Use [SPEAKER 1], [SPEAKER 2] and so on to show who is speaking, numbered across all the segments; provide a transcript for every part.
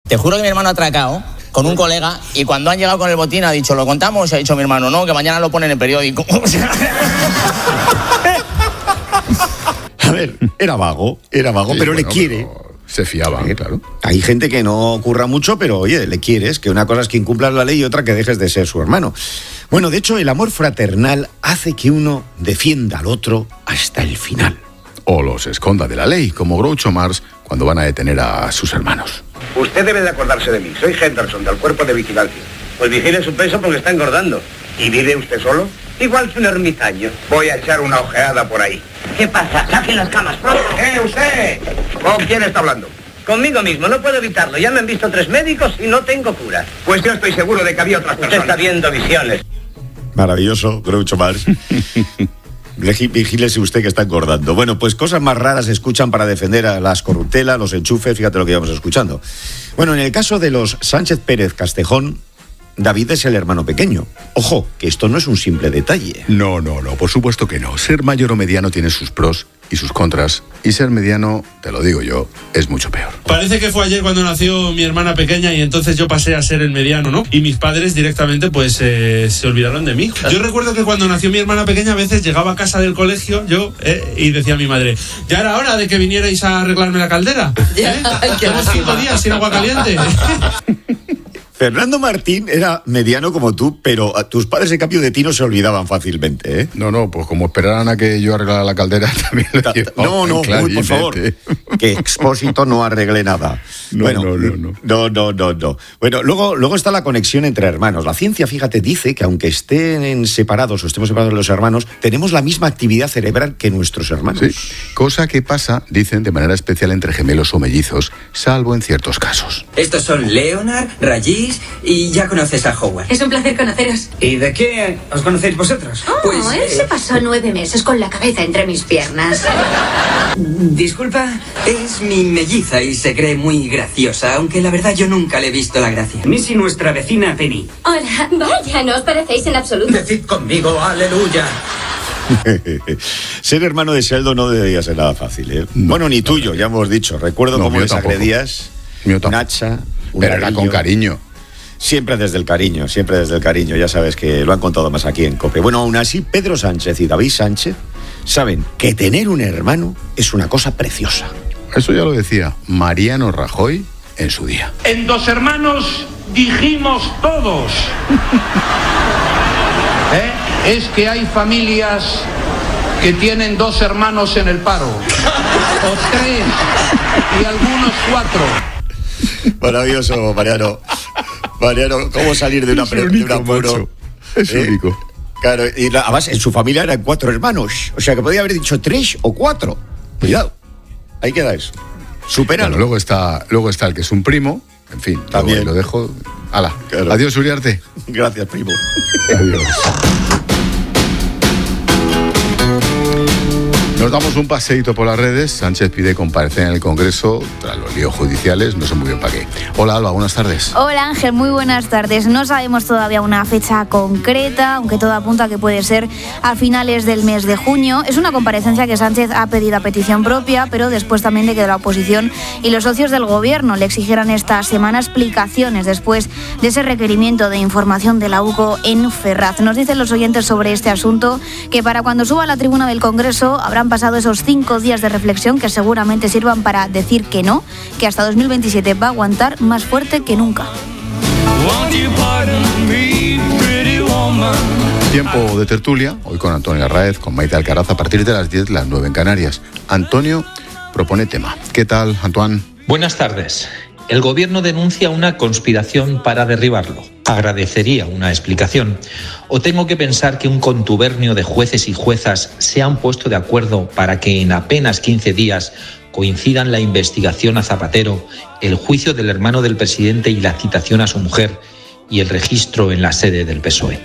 [SPEAKER 1] Te juro que mi hermano ha atracado con un colega y cuando han llegado con el botín ha dicho, ¿lo contamos? Y ha dicho mi hermano, no, que mañana lo ponen en el periódico.
[SPEAKER 2] A ver, era vago, sí, pero bueno, le quiere.
[SPEAKER 3] Se fiaba, claro.
[SPEAKER 2] Hay gente que no curra mucho, pero oye, le quieres, que una cosa es que incumplas la ley y otra que dejes de ser su hermano. Bueno, de hecho, el amor fraternal hace que uno defienda al otro hasta el final.
[SPEAKER 3] O los esconda de la ley, como Groucho Marx cuando van a detener a sus hermanos.
[SPEAKER 4] Usted debe de acordarse de mí. Soy Henderson, del cuerpo de vigilancia. Pues vigile su peso porque está engordando. ¿Y vive usted solo? Igual que un ermitaño. Voy a echar una ojeada por ahí.
[SPEAKER 5] ¿Qué pasa? ¡Saquen las camas pronto!
[SPEAKER 4] Usted! ¿Con quién está hablando?
[SPEAKER 5] Conmigo mismo, no puedo evitarlo. Ya me han visto 3 médicos y no tengo cura.
[SPEAKER 4] Pues yo estoy seguro de que había otras personas.
[SPEAKER 5] Usted está viendo visiones.
[SPEAKER 2] Maravilloso, Groucho Marx. Vigílese usted que está engordando. Bueno, pues cosas más raras se escuchan para defender a las corruptelas, los enchufes, fíjate lo que íbamos escuchando. Bueno, en el caso de los Sánchez Pérez Castejón, David es el hermano pequeño. Ojo, que esto no es un simple detalle.
[SPEAKER 3] No, por supuesto que no. Ser mayor o mediano tiene sus pros y sus contras. Y ser mediano, te lo digo yo, es mucho peor.
[SPEAKER 6] Parece que fue ayer cuando nació mi hermana pequeña y entonces yo pasé a ser el mediano, ¿no? Y mis padres directamente pues se olvidaron de mí. Yo recuerdo que cuando nació mi hermana pequeña a veces llegaba a casa del colegio y decía a mi madre, ya era hora de que vinierais a arreglarme la caldera. Llevo 5 días sin agua caliente.
[SPEAKER 2] Fernando Martín era mediano como tú, pero a tus padres, en cambio, de ti no se olvidaban fácilmente, ¿eh?
[SPEAKER 3] No, pues como esperaran a que yo arreglara la caldera, también lo llevaba.
[SPEAKER 2] No, por favor. Que Expósito no arregle nada.
[SPEAKER 3] No.
[SPEAKER 2] Bueno, luego está la conexión entre hermanos. La ciencia, fíjate, dice que aunque estén separados o estemos separados de los hermanos, tenemos la misma actividad cerebral que nuestros hermanos.
[SPEAKER 3] Sí, cosa que pasa, dicen, de manera especial entre gemelos o mellizos, salvo en ciertos casos.
[SPEAKER 7] Estos son Leonard, Rayis y ya conoces a Howard.
[SPEAKER 8] Es un placer conoceros.
[SPEAKER 7] ¿Y de qué os conocéis vosotros?
[SPEAKER 8] Él se pasó 9 meses con la cabeza entre mis piernas.
[SPEAKER 7] Disculpa, es mi melliza y se cree muy graciosa, aunque la verdad yo nunca le he visto la gracia.
[SPEAKER 9] Missy, nuestra vecina Penny.
[SPEAKER 8] Hola. Vaya, no os parecéis en absoluto.
[SPEAKER 7] Decid conmigo, aleluya.
[SPEAKER 2] Ser hermano de Sheldon no debería ser nada fácil, ¿eh? Bueno, ni tuyo, ya hemos dicho. Recuerdo cómo les agredías.
[SPEAKER 3] Nacha. Pero era con cariño.
[SPEAKER 2] Siempre desde el cariño, ya sabes que lo han contado más aquí en COPE. Bueno, aún así, Pedro Sánchez y David Sánchez saben que tener un hermano es una cosa preciosa.
[SPEAKER 3] Eso ya lo decía Mariano Rajoy en su día.
[SPEAKER 9] En Dos Hermanos dijimos todos. Es que hay familias que tienen 2 hermanos en el paro, o 3, y algunos 4.
[SPEAKER 2] Maravilloso, Mariano, ¿cómo salir de un apuro?
[SPEAKER 3] Es único.
[SPEAKER 2] Claro, y además en su familia eran 4 hermanos. O sea que podía haber dicho 3 o 4. Cuidado, ahí queda eso. Supéralo.
[SPEAKER 3] Bueno, luego está el que es un primo. En fin, también lo dejo. ¡Hala! Claro. Adiós, Uriarte.
[SPEAKER 2] Gracias, primo.
[SPEAKER 3] Adiós. Nos damos un paseíto por las redes. Sánchez pide comparecer en el Congreso tras los líos judiciales. No sé muy bien para qué. Hola, Alba, buenas tardes.
[SPEAKER 10] Hola, Ángel, muy buenas tardes. No sabemos todavía una fecha concreta, aunque todo apunta a que puede ser a finales del mes de junio. Es una comparecencia que Sánchez ha pedido a petición propia, pero después también de que la oposición y los socios del gobierno le exigieran esta semana explicaciones después de ese requerimiento de información de la UCO en Ferraz. Nos dicen los oyentes sobre este asunto que para cuando suba a la tribuna del Congreso habrán pasado esos 5 días de reflexión que seguramente sirvan para decir que no, que hasta 2027 va a aguantar más fuerte que nunca.
[SPEAKER 3] Tiempo de tertulia, hoy con Antonio Arraez, con Maite Alcaraz, a partir de las 10, las 9 en Canarias. Antonio propone tema. ¿Qué tal, Antoine?
[SPEAKER 11] Buenas tardes. El gobierno denuncia una conspiración para derribarlo. Agradecería una explicación. ¿O tengo que pensar que un contubernio de jueces y juezas se han puesto de acuerdo para que en apenas 15 días coincidan la investigación a Zapatero, el juicio del hermano del presidente y la citación a su mujer y el registro en la sede del PSOE?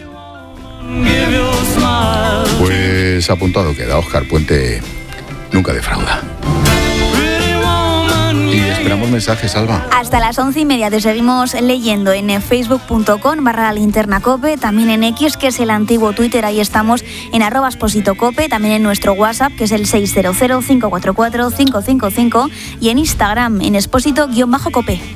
[SPEAKER 3] Pues apuntado queda. Óscar Puente nunca defrauda. Y esperamos mensajes, Alba.
[SPEAKER 10] Hasta las 11:30 te seguimos leyendo en facebook.com/linternacope, también en X, que es el antiguo Twitter, ahí estamos en @expositocope, también en nuestro WhatsApp, que es el 600-544-555, y en Instagram en expósito-cope.